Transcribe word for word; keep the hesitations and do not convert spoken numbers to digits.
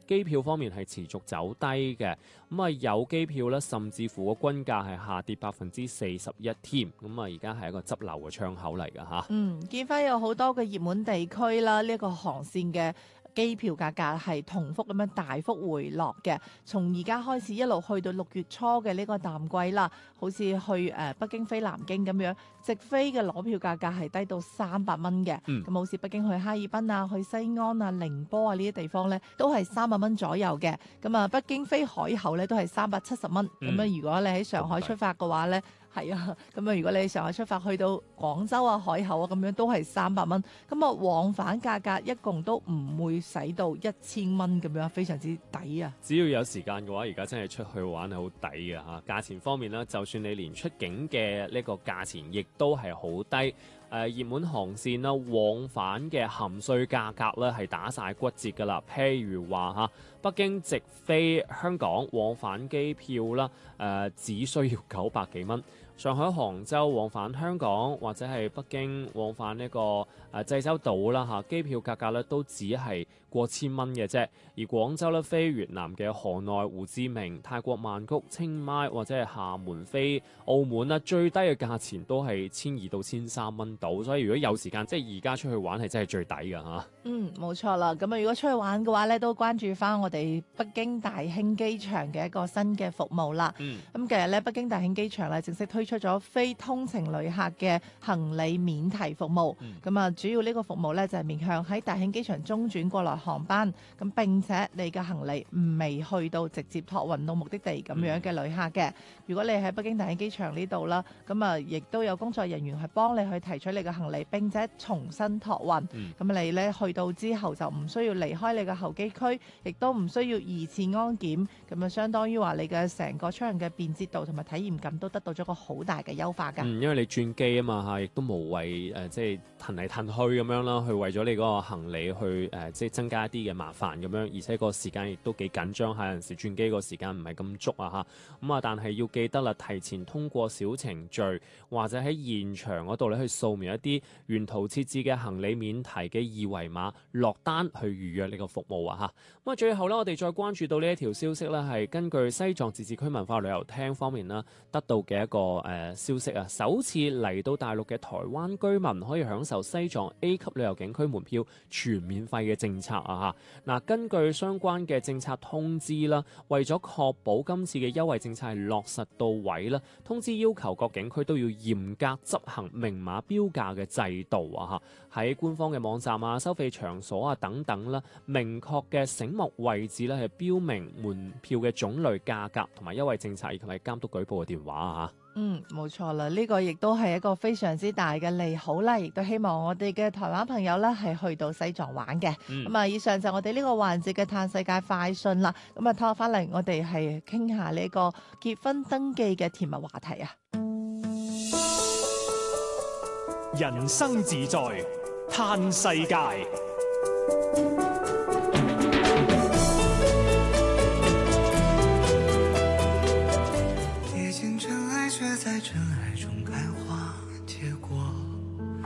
機票方面係持續走低嘅，咁啊有機票咧甚至乎個均價係下跌百分之四十一添，咁啊而家係一個執漏嘅窗口嚟㗎嚇。 嗯，見翻有好多嘅熱門地區啦，呢、這個航線嘅機票價格係同幅咁樣大幅回落嘅，從而家開始一路去到六月初嘅呢個淡季啦，好似去誒、呃、北京飛南京咁樣，直飛嘅攞票價格係低到三百蚊嘅，咁、 嗯、 好似北京去哈爾濱啊、去西安啊、寧波啊呢啲地方咧，都係三百蚊左右嘅，咁啊北京飛海口咧都係三百七十蚊，咁、嗯、啊如果你喺上海出發嘅話咧，係啊，咁啊如果你喺上海出發去到廣州啊、海口啊咁樣都係三百蚊，咁啊往返價格一共都唔會使到一千蚊咁樣，非常之抵啊！ 只要有時間嘅話，而家真係出去玩係好抵嘅嚇。價錢方面咧，就算你連出境嘅呢個價錢，亦都係好低。誒、呃、熱門航線啦，往返嘅含稅價格咧係打晒骨折㗎啦。譬如話嚇，北京直飛香港往返機票啦，誒、呃、只需要九百幾蚊。上海、杭州往返香港或者係北京往返呢、這個誒、呃、濟州島啦嚇，機票價格咧都只係過千蚊嘅啫。而廣州咧飛越南嘅河內、胡志明、泰國曼谷、清邁或者係廈門飛澳門啦，最低嘅價錢都係千二到千三蚊到。所以如果有時間，即係而家出去玩係真係最抵㗎嚇。 嗯，冇錯啦。咁啊，如果出去玩嘅話咧，都關注翻我哋北京大興機場嘅一個新嘅服務啦。 嗯， 咁其實咧，北京大興機場咧正式推出咗非通程旅客嘅行李免提服務。咁啊、嗯，主要呢個服務咧就係面向喺大興機場中轉過來航班，咁並且你嘅行李唔未去到直接託運到目的地咁樣嘅旅客嘅。嗯、如果你喺北京大興機場呢度啦，咁啊亦都有工作人員係幫你去提取你嘅行李，並且重新託運。咁、嗯、你咧去到之後就唔需要離開你嘅候機區，亦都唔需要二次安檢。咁啊，相當於話你嘅成個出行嘅便捷度同埋體驗感都得到咗個好大嘅優化㗎。 嗯，因為你轉機啊嘛嚇，亦都無謂誒即係騰嚟騰去咁樣啦，去為咗你嗰個行李去誒、呃、即係增加一啲嘅麻煩咁樣，而且個時間亦都幾緊張，有陣時轉機個時間唔係咁足啊嚇。咁啊，但係要記得啦，提前通過小程序或者喺現場嗰度咧去掃描一啲沿途設置嘅行李免提嘅二維碼，落單去預約呢個服務啊嚇。咁啊，最後咧，我哋再關注到呢一條消息咧，係根據西藏自治區文化旅遊廳方面啦得到嘅一個誒、呃、消息啊，首次嚟到大陸嘅台灣居民可以享受西藏 A 級旅遊景區門票全免費嘅政策啊嚇。嗱，根據相關嘅政策通知啦，為咗確保今次嘅優惠政策係落實到位啦，通知要求各景區都要嚴格執行明碼標價嘅制度啊嚇，喺官方嘅網站啊、收費場所啊等等啦，明確嘅醒目位置咧係標明門票嘅種類、價格同埋優惠政策，以及係監督舉報嘅電話啊。 嗯，冇錯啦，呢、這個亦都係一個非常之大嘅利好啦，亦都希望我哋嘅台灣朋友咧係去到西藏玩嘅。咁啊、嗯，以上就我哋呢個環節嘅嘆世界快訊啦。咁啊，拖翻嚟我哋係傾下呢個結婚登記嘅甜蜜話題啊。 人生自在嘆世界。